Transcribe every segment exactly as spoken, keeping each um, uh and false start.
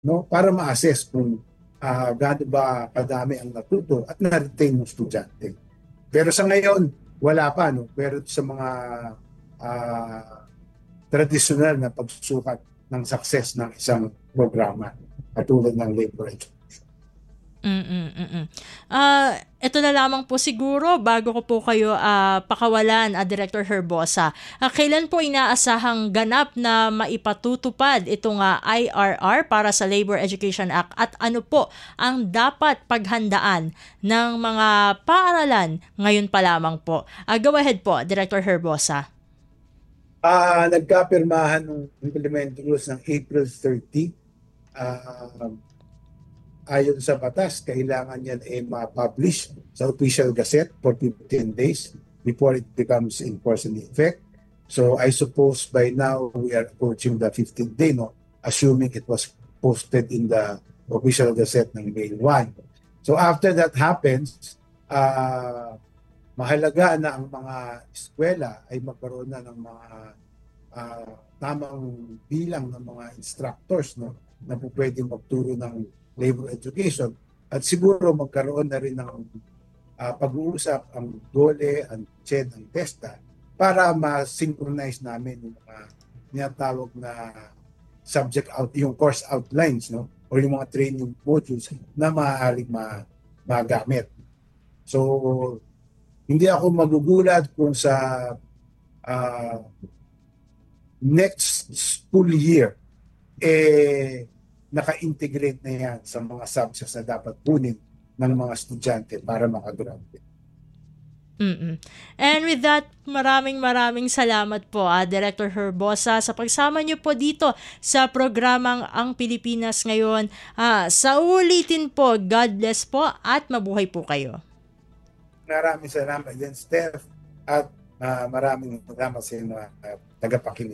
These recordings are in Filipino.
no? Para ma-assess kung uh, gaano ba kadami ang natuto at na-retain ng estudyante. Pero sa ngayon, wala pa, no? Pero sa mga uh, traditional na pagsusukat ng success ng isang programa katulad ng labor education. Mm-mm-mm. Uh, ito na lamang po siguro bago ko po kayo uh, pakawalan, uh, Director Herbosa. Uh, kailan po inaasahang ganap na maipatutupad itong uh, I R R para sa Labor Education Act at ano po ang dapat paghandaan ng mga paaralan ngayon pa lamang po? Uh, go ahead po, Director Herbosa. Uh, nagkapirmahan ng implementing rules ng April thirtieth. Uh, ayon sa batas, kailangan yan ay ma-publish sa official gazette for fifteen days before it becomes in force and effect. So I suppose by now we are approaching the fifteenth day, no? Assuming it was posted in the official gazette ng May first. So after that happens, uh, mahalaga na ang mga eskwela ay magkaroon na ng mga uh, tamang bilang ng mga instructors, no, na po pwedeng magturo ng labor education at siguro magkaroon na rin ng uh, pag-uusap ang DOLE, ang C H E D, ang TESTA para ma-synchronize namin yung mga tinatawag na subject out, yung course outlines, no, o yung mga training modules na maaaring ma magamit. So hindi ako magugulat kung sa uh, next school year eh naka-integrate na yan sa mga subjects na dapat kunin ng mga estudyante para makagraduate. Mm-mm. And with that, maraming maraming salamat po, ah, Director Herbosa, sa pagsama niyo po dito sa programang Ang Pilipinas Ngayon. Ah, sa ulitin po, God bless po at mabuhay po kayo. Maraming salamat din, Steph, at uh, maraming salamat sa inyo uh, tagapakinig.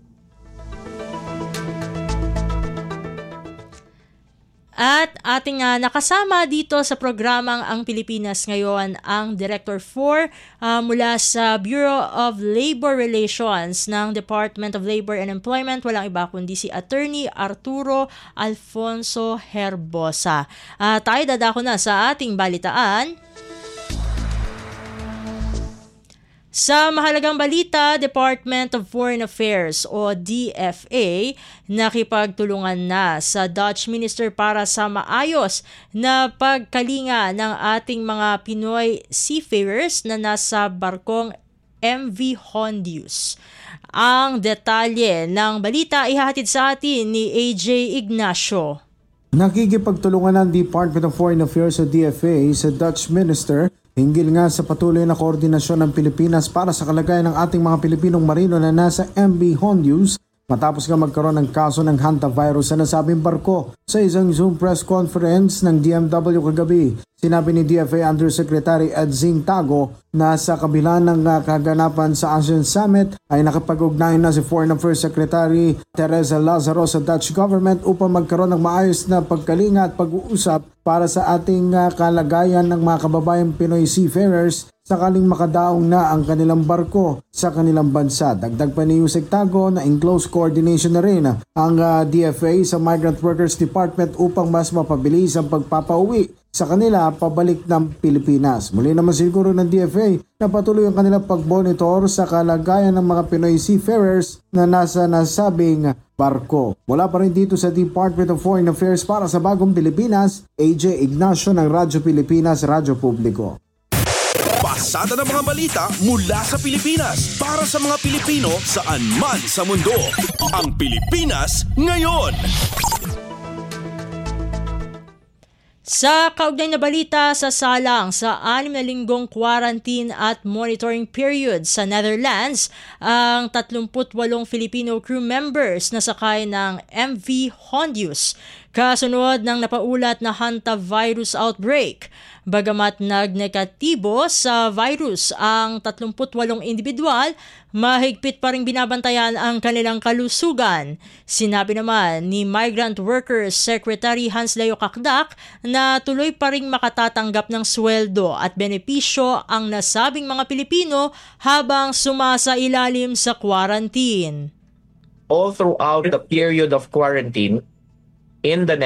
At ating uh, nakasama dito sa programang Ang Pilipinas Ngayon ang Director four uh, mula sa Bureau of Labor Relations ng Department of Labor and Employment. Walang iba kundi si Attorney Arturo Alfonso Herbosa. Uh, tayo dadako na sa ating balitaan. Sa mahalagang balita, Department of Foreign Affairs o D F A nakipagtulungan na sa Dutch Minister para sa maayos na pagkalinga ng ating mga Pinoy seafarers na nasa barkong M V Hondius. Ang detalye ng balita ihahatid sa atin ni A J Ignacio. Nakikipagtulungan ng Department of Foreign Affairs o D F A sa Dutch Minister hinggil nga sa patuloy na koordinasyon ng Pilipinas para sa kalagayan ng ating mga Pilipinong marino na nasa M V Hondius matapos nga magkaroon ng kaso ng hantavirus sa nasabing barko. Sa isang Zoom press conference ng D M W kagabi, sinabi ni D F A Undersecretary Edzing Tago na sa kabila ng kaganapan sa ASEAN Summit ay nakapag-ugnayan na si Foreign Affairs Secretary Teresa Lazaro sa Dutch government upang magkaroon ng maayos na pagkalinga at pag-uusap para sa ating kalagayan ng mga kababayang Pinoy seafarers sakaling makadaong na ang kanilang barko sa kanilang bansa. Dagdag pa ni Yusek Tago na in close coordination na rin ang uh, D F A sa Migrant Workers Department upang mas mapabilis ang pagpapauwi sa kanila pabalik ng Pilipinas. Muli naman siguro ng D F A na patuloy ang kanilang pag-monitor sa kalagayan ng mga Pinoy seafarers na nasa nasabing barko. Mula pa rin dito sa Department of Foreign Affairs para sa Bagong Pilipinas, A J Ignacio ng Radyo Pilipinas, Radyo Publiko. Pasada ng mga balita mula sa Pilipinas para sa mga Pilipino saan man sa mundo. Ang Pilipinas Ngayon. Sa kaugnay na balita, sa salang sa anim na linggong quarantine at monitoring period sa Netherlands, ang tatlumput walong Filipino crew members na sakay ng M V Hondius kasunod ng napaulat na hantavirus outbreak. Bagamat nagnegatibo sa virus ang tatlumput walong individual, mahigpit pa rin binabantayan ang kanilang kalusugan. Sinabi naman ni Migrant Workers Secretary Hans Leo Kakdak na tuloy pa rin makatatanggap ng sweldo at benepisyo ang nasabing mga Pilipino habang sumasailalim sa quarantine. All throughout the period of quarantine, in the